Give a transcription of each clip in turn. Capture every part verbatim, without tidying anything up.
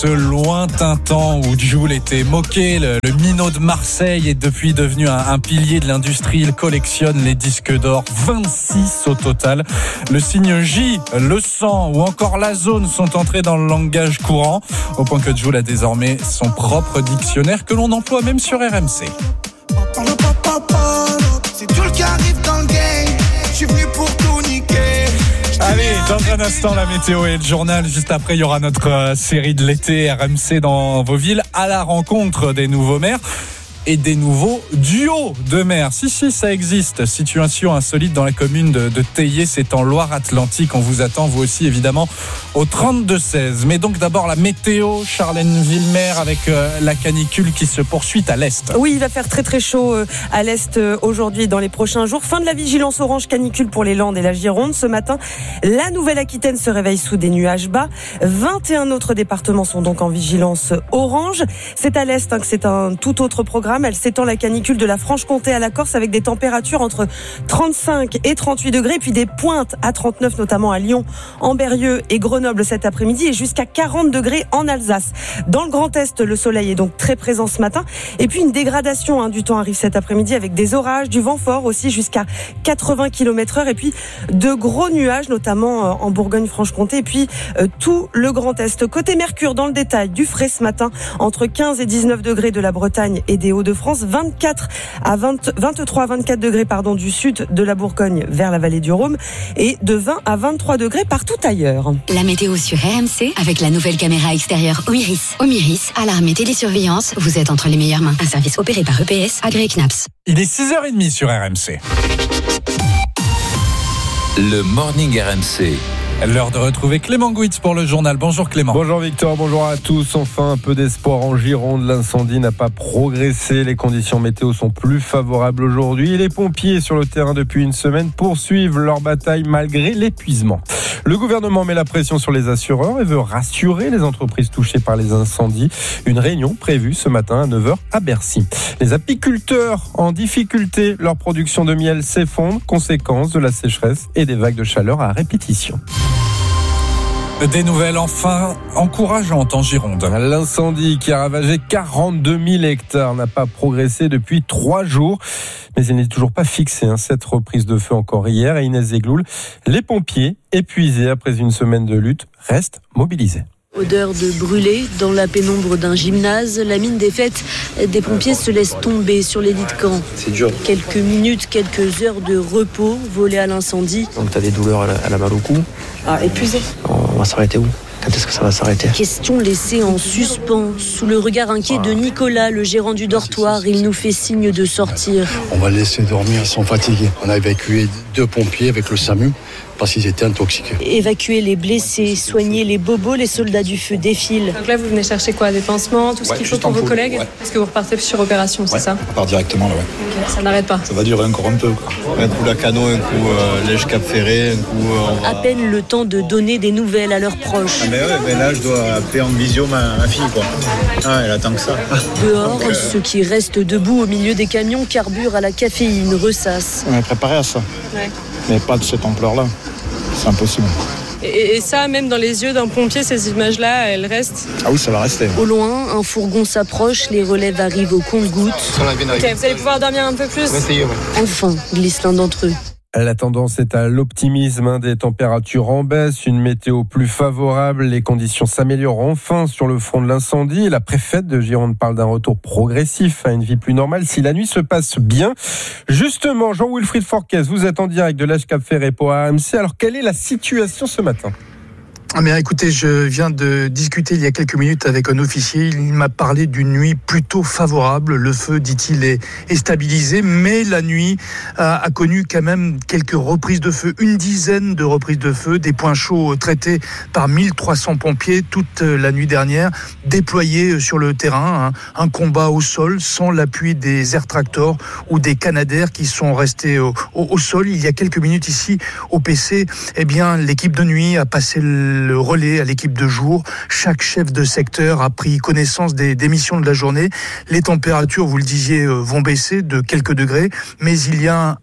Ce lointain temps où Joule était moqué, le, le minot de Marseille est depuis devenu un, un pilier de l'industrie. Il collectionne les disques d'or, vingt-six au total. Le signe J, le sang ou encore la zone sont entrés dans le langage courant, au point que Joule a désormais son propre dictionnaire que l'on emploie même sur R M C. C'est Joule qui arrive dans le game, je suis venu pour tout niquer. Allez, dans un instant, la météo et le journal. Juste après, il y aura notre euh, série de l'été R M C dans vos villes, à la rencontre des nouveaux maires et des nouveaux duos de maires. Si, si, ça existe. Situation insolite dans la commune de, de Théier, c'est en Loire-Atlantique. On vous attend, vous aussi, évidemment, au trente-deux seize. Mais donc, d'abord, la météo, Charlène Villemer, avec euh, la canicule qui se poursuit à l'est. Oui, il va faire très, très chaud euh, à l'est euh, aujourd'hui et dans les prochains jours. Fin de la vigilance orange canicule pour les Landes et la Gironde. Ce matin, la Nouvelle-Aquitaine se réveille sous des nuages bas. vingt et un autres départements sont donc en vigilance orange. C'est à l'est hein, que c'est un tout autre programme. Elle s'étend la canicule de la Franche-Comté à la Corse avec des températures entre trente-cinq et trente-huit degrés, puis des pointes à trente-neuf, notamment à Lyon, Ambérieu et Grenoble cet après-midi, et jusqu'à quarante degrés en Alsace. Dans le Grand Est, le soleil est donc très présent ce matin. Et puis une dégradation hein, du temps arrive cet après-midi avec des orages, du vent fort aussi jusqu'à quatre-vingts kilomètres heure, et puis de gros nuages, notamment en Bourgogne-Franche-Comté, et puis euh, tout le Grand Est. Côté Mercure, dans le détail, du frais ce matin, entre quinze et dix-neuf degrés de la Bretagne et des Hauts-de-France, vingt-quatre à vingt, vingt-trois à vingt-quatre degrés pardon, du sud de la Bourgogne vers la vallée du Rhône, et de vingt à vingt-trois degrés partout ailleurs. La météo sur R M C avec la nouvelle caméra extérieure Omiris. Omiris, alarme et télésurveillance, vous êtes entre les meilleures mains. Un service opéré par E P S, agréé C N A P S. Il est six heures trente sur R M C. Le Morning R M C. L'heure de retrouver Clément Gouitz pour le journal. Bonjour Clément. Bonjour Victor, bonjour à tous. Enfin, un peu d'espoir en Gironde. L'incendie n'a pas progressé. Les conditions météo sont plus favorables aujourd'hui. Les pompiers sur le terrain depuis une semaine poursuivent leur bataille malgré l'épuisement. Le gouvernement met la pression sur les assureurs et veut rassurer les entreprises touchées par les incendies. Une réunion prévue ce matin à neuf heures à Bercy. Les apiculteurs en difficulté, leur production de miel s'effondre, conséquence de la sécheresse et des vagues de chaleur à répétition. Des nouvelles enfin encourageantes en Gironde. L'incendie qui a ravagé quarante-deux mille hectares n'a pas progressé depuis trois jours. Mais il n'est toujours pas fixé. Hein. Cette reprise de feu encore hier à Inès Zegloul. Les pompiers, épuisés après une semaine de lutte, restent mobilisés. Odeur de brûlé dans la pénombre d'un gymnase. La mine défaite, des pompiers se laissent tomber sur les lits de camp. C'est dur. Quelques minutes, quelques heures de repos volées à l'incendie. Donc t'as des douleurs à la, à la balle au cou. Ah, épuisé. On va s'arrêter où ? Quand est-ce que ça va s'arrêter ? Question laissée en suspens. Sous le regard inquiet de Nicolas, le gérant du dortoir, il nous fait signe de sortir. On va laisser dormir, ils sont fatigués. On a évacué deux pompiers avec le SAMU parce qu'ils étaient intoxiqués. Évacuer les blessés, soigner les bobos, les soldats du feu défilent. Donc là, vous venez chercher quoi ? Des pansements, tout ce ouais, qu'il faut pour vos collègues ? ouais. Parce que vous repartez sur opération, c'est ouais, ça ? On part directement là, ouais. Okay, ça n'arrête pas. Ça va durer encore un peu, quoi. Un coup la Cano, un coup euh, Lège Cap Ferré, un coup. Euh, on va... À peine le temps de donner des nouvelles à leurs proches. Ah, mais ouais, mais là, je dois appeler en visio ma, ma fille, quoi. Ah, elle attend que ça. Dehors, Donc, euh... ceux qui restent debout au milieu des camions carburent à la caféine, ressassent. On est préparé à ça. Ouais. Mais pas de cette ampleur-là. C'est impossible. Et, et ça, même dans les yeux d'un pompier, ces images-là, elles restent ? Ah oui, ça va rester. Au loin, un fourgon s'approche, les relèves arrivent au compte-gouttes. Ok, vous allez pouvoir dormir un peu plus ? On va essayer, ouais. Enfin, glisse l'un d'entre eux. La tendance est à l'optimisme, hein, des températures en baisse, une météo plus favorable, les conditions s'améliorent enfin sur le front de l'incendie. La préfète de Gironde parle d'un retour progressif à une vie plus normale si la nuit se passe bien. Justement, Jean-Wilfried Forquez, vous êtes en direct de Lège Cap Ferré pour R M C. Alors, quelle est la situation ce matin ? Ah bien, écoutez, je viens de discuter il y a quelques minutes avec un officier. Il m'a parlé d'une nuit plutôt favorable. Le feu, dit-il, est, est stabilisé, mais la nuit a, a connu quand même quelques reprises de feu, une dizaine de reprises de feu, des points chauds traités par mille trois cents pompiers toute la nuit dernière, déployés sur le terrain. Un, un combat au sol sans l'appui des air tractors ou des canadaires qui sont restés au, au, au sol. Il y a quelques minutes ici au P C, eh bien, l'équipe de nuit a passé le le relais à l'équipe de jour. Chaque chef de secteur a pris connaissance des, des missions de la journée. Les températures, vous le disiez, vont baisser de quelques degrés, mais il y a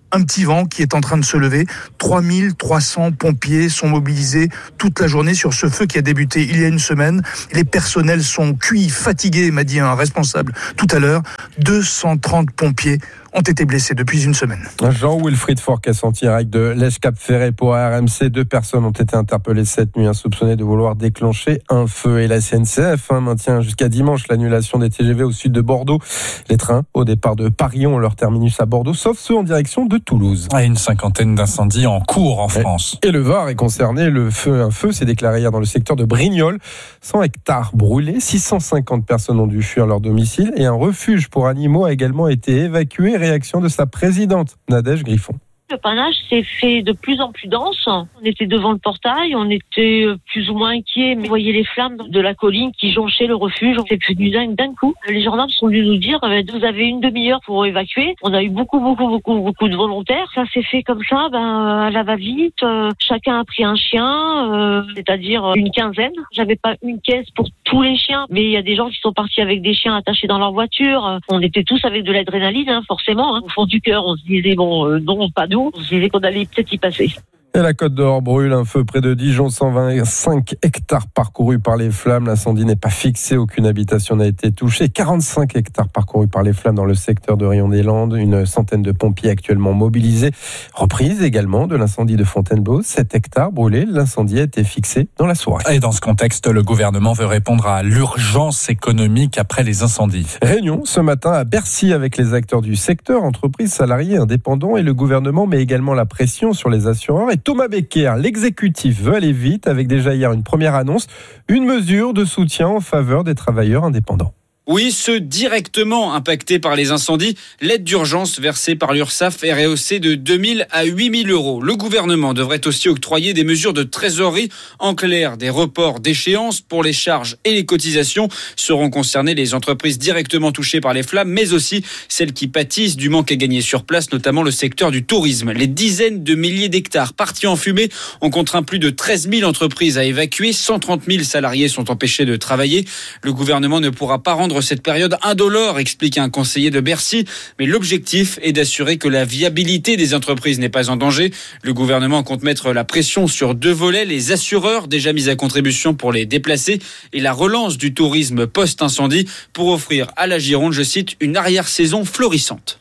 un petit vent qui est en train de se lever. trois mille trois cents pompiers sont mobilisés toute la journée sur ce feu qui a débuté il y a une semaine. Les personnels sont cuits, fatigués, m'a dit un responsable tout à l'heure. deux cent trente pompiers ont été blessés depuis une semaine. Jean-Wilfried Fourcas en direct de Lège-Cap-Ferret pour R M C. Deux personnes ont été interpellées cette nuit, soupçonnées de vouloir déclencher un feu. Et la S N C F hein, maintient jusqu'à dimanche l'annulation des T G V au sud de Bordeaux. Les trains au départ de Paris ont leur terminus à Bordeaux, sauf ceux en direction de Toulouse. Ah, une cinquantaine d'incendies en cours en France. Et, et le Var est concerné. Le feu, un feu s'est déclaré hier dans le secteur de Brignoles. cent hectares brûlés, six cent cinquante personnes ont dû fuir leur domicile et un refuge pour animaux a également été évacué. Réaction de sa présidente, Nadège Griffon. Le panache s'est fait de plus en plus dense. On était devant le portail, on était plus ou moins inquiets, mais vous voyez les flammes de la colline qui jonchaient le refuge. On s'est devenu dingue d'un coup. Les gendarmes sont venus nous dire, vous avez une demi-heure pour évacuer. On a eu beaucoup, beaucoup, beaucoup, beaucoup de volontaires. Ça s'est fait comme ça, ben, à la va-vite. Euh, chacun a pris un chien, euh, c'est-à-dire une quinzaine. J'avais pas une caisse pour tous les chiens, mais il y a des gens qui sont partis avec des chiens attachés dans leur voiture. On était tous avec de l'adrénaline, hein, forcément. Hein. Au fond du cœur, on se disait, bon, euh, non, pas nous. On se disait qu'on allait peut-être y passer. Et la Côte d'Or brûle, un feu près de Dijon, cent vingt-cinq hectares parcourus par les flammes. L'incendie n'est pas fixé, aucune habitation n'a été touchée. quarante-cinq hectares parcourus par les flammes dans le secteur de Rion-des-Landes. Une centaine de pompiers actuellement mobilisés. Reprise également de l'incendie de Fontainebleau. sept hectares brûlés, l'incendie a été fixé dans la soirée. Et dans ce contexte, le gouvernement veut répondre à l'urgence économique après les incendies. Réunion ce matin à Bercy avec les acteurs du secteur, entreprises, salariés, indépendants et le gouvernement, mais également la pression sur les assureurs. Et Thomas Becker, l'exécutif veut aller vite avec déjà hier une première annonce, une mesure de soutien en faveur des travailleurs indépendants. Oui, ceux directement impactés par les incendies, l'aide d'urgence versée par l'URSSAF est rehaussée de deux mille à huit mille euros. Le gouvernement devrait aussi octroyer des mesures de trésorerie. En clair, des reports d'échéances pour les charges et les cotisations. Seront concernées les entreprises directement touchées par les flammes, mais aussi celles qui pâtissent du manque à gagner sur place, notamment le secteur du tourisme. Les dizaines de milliers d'hectares partis en fumée ont contraint plus de treize mille entreprises à évacuer. cent trente mille salariés sont empêchés de travailler. Le gouvernement ne pourra pas rendre cette période indolore, explique un conseiller de Bercy. Mais l'objectif est d'assurer que la viabilité des entreprises n'est pas en danger. Le gouvernement compte mettre la pression sur deux volets, les assureurs déjà mis à contribution pour les déplacer et la relance du tourisme post-incendie pour offrir à la Gironde, je cite, une arrière-saison florissante.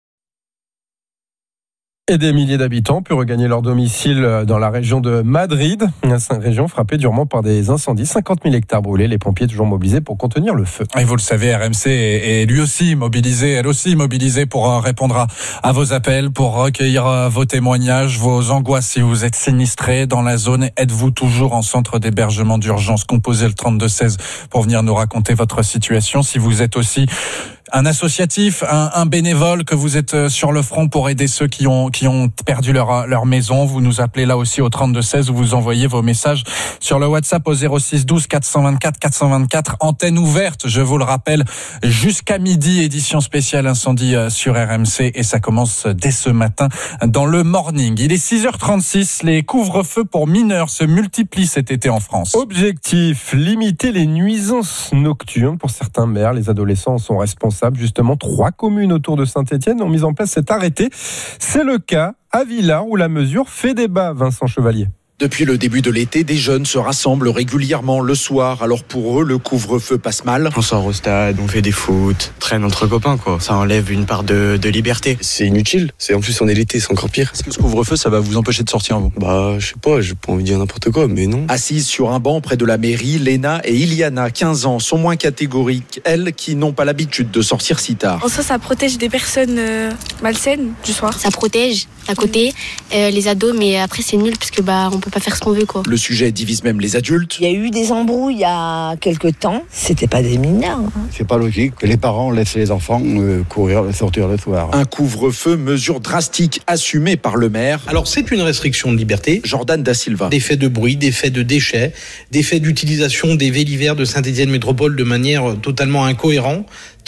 Et des milliers d'habitants ont pu regagner leur domicile dans la région de Madrid, une région frappée durement par des incendies. cinquante mille hectares brûlés, les pompiers toujours mobilisés pour contenir le feu. Et vous le savez, R M C est lui aussi mobilisé, elle aussi mobilisée pour répondre à, à vos appels, pour recueillir vos témoignages, vos angoisses. Si vous êtes sinistré dans la zone, êtes-vous toujours en centre d'hébergement d'urgence? Composez le trente-deux seize pour venir nous raconter votre situation. Si vous êtes aussi un associatif, un, un bénévole, que vous êtes sur le front pour aider ceux qui ont qui ont perdu leur leur maison, vous nous appelez là aussi au trente-deux seize ou vous envoyez vos messages sur le WhatsApp au zéro six douze quatre cent vingt-quatre quatre cent vingt-quatre. Antenne ouverte, je vous le rappelle, jusqu'à midi, édition spéciale incendie sur R M C, et ça commence dès ce matin dans le morning. Il est six heures trente-six, les couvre-feux pour mineurs se multiplient cet été en France. Objectif, limiter les nuisances nocturnes. Pour certains maires, les adolescents en sont responsables. Justement, trois communes autour de Saint-Étienne ont mis en place cet arrêté. C'est le cas à Villars où la mesure fait débat, Vincent Chevalier. Depuis le début de l'été, des jeunes se rassemblent régulièrement le soir. Alors pour eux, le couvre-feu passe mal. On sort au stade, on fait des foot, traîne entre copains, quoi. Ça enlève une part de, de liberté. C'est inutile. C'est, en plus, on est l'été, c'est encore pire. Est-ce que ce couvre-feu, ça va vous empêcher de sortir, vous? Bah, je sais pas, j'ai pas envie de dire n'importe quoi, mais non. Assises sur un banc près de la mairie, Léna et Iliana, quinze ans, sont moins catégoriques. Elles qui n'ont pas l'habitude de sortir si tard. En ça, ça protège des personnes euh, malsaines du soir. Ça protège à côté euh, les ados, mais après c'est nul parce que bah on peut pas faire ce qu'on veut, quoi. Le sujet divise même les adultes. Il y a eu des embrouilles il y a quelques temps. C'était pas des mineurs. Hein. C'est pas logique que les parents laissent les enfants euh, courir, sortir le soir. Un couvre-feu, mesure drastique assumée par le maire. Alors c'est une restriction de liberté. Jordan Da Silva. Des faits de bruit, des faits de déchets, des faits d'utilisation des vélivères de Saint-Étienne Métropole de manière totalement incohérente.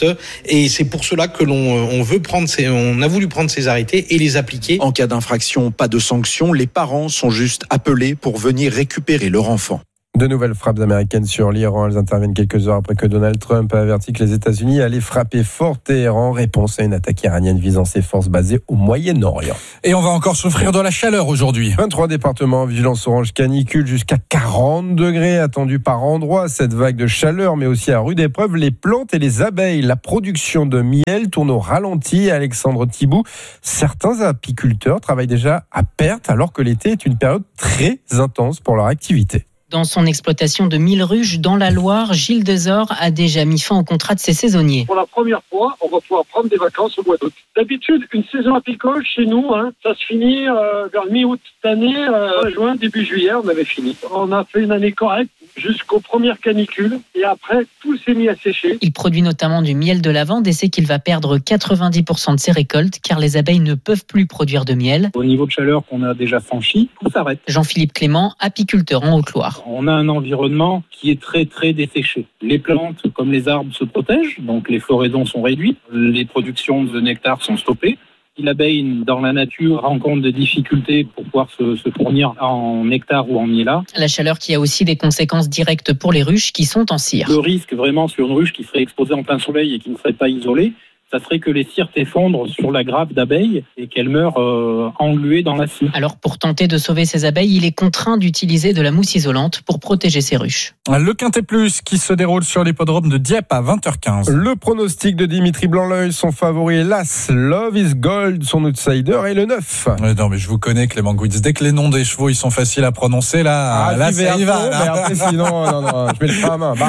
Et c'est pour cela que l'on on veut prendre ces, on a voulu prendre ces arrêtés et les appliquer. En cas d'infraction, pas de sanction. Les parents sont juste appelés pour venir récupérer leur enfant. De nouvelles frappes américaines sur l'Iran. Elles interviennent quelques heures après que Donald Trump a averti que les États-Unis allaient frapper fort Téhéran. Réponse à une attaque iranienne visant ses forces basées au Moyen-Orient. Et on va encore souffrir de la chaleur aujourd'hui. vingt-trois départements en vigilance orange canicule jusqu'à quarante degrés attendus par endroits. Cette vague de chaleur met aussi à rude épreuve les plantes et les abeilles. La production de miel tourne au ralenti. Alexandre Thibault, certains apiculteurs travaillent déjà à perte alors que l'été est une période très intense pour leur activité. Dans son exploitation de mille ruches dans la Loire, Gilles Dezor a déjà mis fin au contrat de ses saisonniers. Pour la première fois, on va pouvoir prendre des vacances au mois d'août. D'habitude, une saison apicole chez nous, hein, ça se finit euh, vers mi-août. Cette année, euh, juin, début juillet, on avait fini. On a fait une année correcte jusqu'aux premières canicules et après, tout s'est mis à sécher. Il produit notamment du miel de lavande et sait qu'il va perdre quatre-vingt-dix pour cent de ses récoltes car les abeilles ne peuvent plus produire de miel. Au niveau de chaleur qu'on a déjà franchi, tout s'arrête. Jean-Philippe Clément, apiculteur en Haute-Loire. On a un environnement qui est très très desséché. Les plantes comme les arbres se protègent, donc les floraisons sont réduites, les productions de nectar sont stoppées. Si l'abeille dans la nature rencontre des difficultés pour pouvoir se, se fournir en nectar ou en miel. La chaleur qui a aussi des conséquences directes pour les ruches qui sont en cire. Le risque vraiment sur une ruche qui serait exposée en plein soleil et qui ne serait pas isolée, ça serait que les cires s'effondrent sur la grappe d'abeilles et qu'elles meurent euh, engluées dans la cire. Alors pour tenter de sauver ces abeilles, il est contraint d'utiliser de la mousse isolante pour protéger ses ruches. Le Quintet Plus qui se déroule sur l'hippodrome de Dieppe à vingt heures quinze. Le pronostic de Dimitri Blanc-L'Œil, son favori est l'As, Love is Gold, son outsider est le neuf. Non mais je vous connais Clément Gouitz, dès que les noms des chevaux ils sont faciles à prononcer là, ah, là ça y va. Là. Mais après sinon, non, non, je mets le frein à main.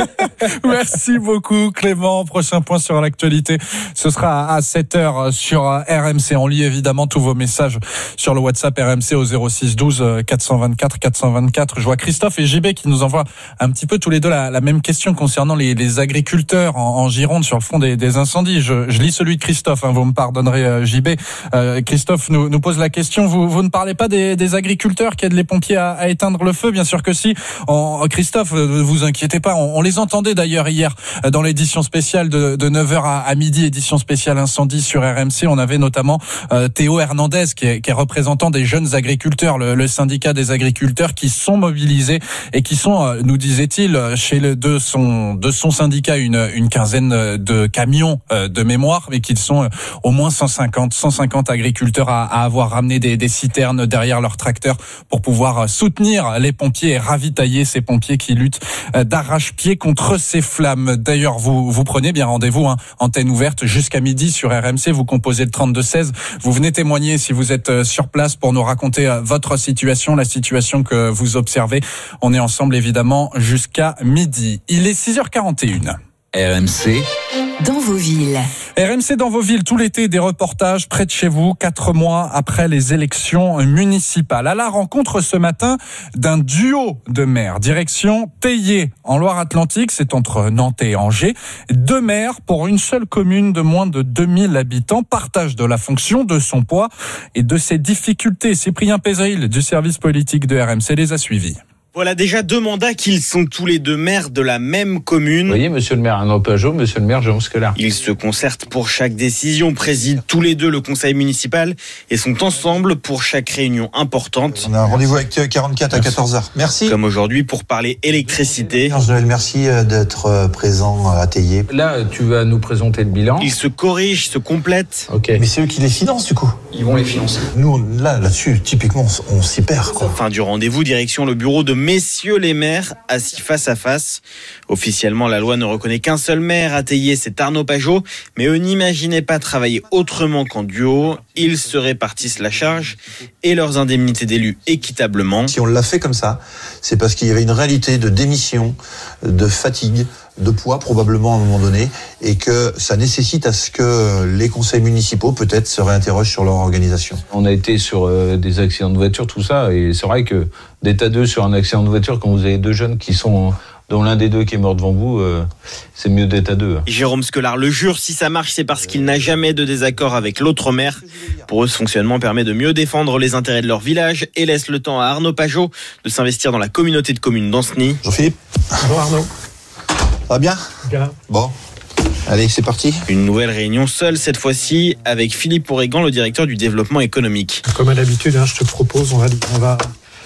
Merci beaucoup Clément, prochain point sur l'actualité. Ce sera à sept heures sur R M C. On lit évidemment tous vos messages sur le WhatsApp R M C au zéro six douze quatre cent vingt-quatre quatre cent vingt-quatre. Je vois Christophe et J B qui nous envoient un petit peu tous les deux la, la même question concernant les, les agriculteurs en, en Gironde sur le front des, des incendies. Je, je lis celui de Christophe, hein, vous me pardonnerez J B. Euh, Christophe nous, nous pose la question, vous, vous ne parlez pas des, des agriculteurs qui aident les pompiers à, à éteindre le feu? Bien sûr que si. En, Christophe, ne vous inquiétez pas, on, on les entendait d'ailleurs hier dans l'édition spéciale de, de neuf heures à, à midi, édition spéciale incendie sur R M C. On avait notamment euh, Théo Hernandez qui est, qui est représentant des jeunes agriculteurs, le, le syndicat des agriculteurs qui sont mobilisés et qui sont, euh, nous disait-il, chez le de son de son syndicat une une quinzaine de camions euh, de mémoire, mais qu'ils sont euh, au moins cent cinquante agriculteurs à, à avoir ramené des, des citernes derrière leurs tracteurs pour pouvoir soutenir les pompiers et ravitailler ces pompiers qui luttent euh, d'arrache-pied contre ces flammes. D'ailleurs, vous vous prenez bien rendez-vous, hein, antenne ouverte jusqu'à midi sur R M C, vous composez le trente-deux seize, vous venez témoigner si vous êtes sur place pour nous raconter votre situation, la situation que vous observez. On est ensemble évidemment jusqu'à midi. Il est six heures quarante et une. R M C dans vos villes. R M C dans vos villes, tout l'été, des reportages près de chez vous, quatre mois après les élections municipales. À la rencontre ce matin d'un duo de maires. Direction Théier, en Loire-Atlantique, c'est entre Nantes et Angers. Deux maires pour une seule commune de moins de deux mille habitants. Partage de la fonction, de son poids et de ses difficultés. Cyprien Pézril du service politique de R M C les a suivis. Voilà déjà deux mandats qu'ils sont tous les deux maires de la même commune. Vous voyez, monsieur le maire Arnaud Pajot, monsieur le maire Jérôme Scolar. Ils se concertent pour chaque décision, président tous les deux le conseil municipal et sont ensemble pour chaque réunion importante. On a un rendez-vous avec quarante-quatre à quatorze heures. Merci. Comme aujourd'hui pour parler électricité. Joël, merci d'être présent à Théier. Là, tu vas nous présenter le bilan. Ils se corrigent, se complètent. Ok. Mais c'est eux qui les financent du coup. Ils vont les financer. Nous, là, là-dessus, typiquement, on s'y perd, quoi. Fin du rendez-vous, direction le bureau de messieurs les maires, assis face à face. Officiellement, la loi ne reconnaît qu'un seul maire à Théier, c'est Arnaud Pajot. Mais eux n'imaginaient pas travailler autrement qu'en duo. Ils se répartissent la charge et leurs indemnités d'élus équitablement. Si on l'a fait comme ça, c'est parce qu'il y avait une réalité de démission, de fatigue, de poids probablement à un moment donné, et que ça nécessite à ce que les conseils municipaux peut-être se réinterrogent sur leur organisation. On a été sur euh, des accidents de voiture, tout ça, et c'est vrai que d'état deux sur un accident de voiture, quand vous avez deux jeunes qui sont, dont l'un des deux qui est mort devant vous, euh, c'est mieux d'état deux. Jérôme Scolar le jure, si ça marche, c'est parce qu'il n'a jamais de désaccord avec l'autre maire. Pour eux, ce fonctionnement permet de mieux défendre les intérêts de leur village et laisse le temps à Arnaud Pajot de s'investir dans la communauté de communes d'Anceny. Jean-Philippe. Bonjour Arnaud. Ça va bien ? Bien. Bon, allez, c'est parti. Une nouvelle réunion seule, cette fois-ci, avec Philippe Ourégant, le directeur du développement économique. Comme à l'habitude, hein, je te propose, on va, on va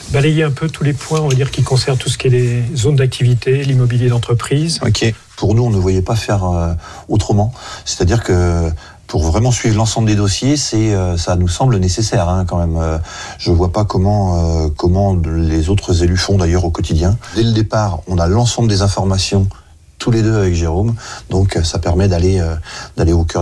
balayer un peu tous les points, on va dire, qui concernent tout ce qui est les zones d'activité, l'immobilier d'entreprise. Ok. Pour nous, on ne voyait pas faire euh, autrement. C'est-à-dire que pour vraiment suivre l'ensemble des dossiers, c'est, euh, ça nous semble nécessaire hein, quand même. Euh, je ne vois pas comment, euh, comment les autres élus font d'ailleurs au quotidien. Dès le départ, on a l'ensemble des informations, tous les deux avec Jérôme, donc ça permet d'aller, euh, d'aller au cœur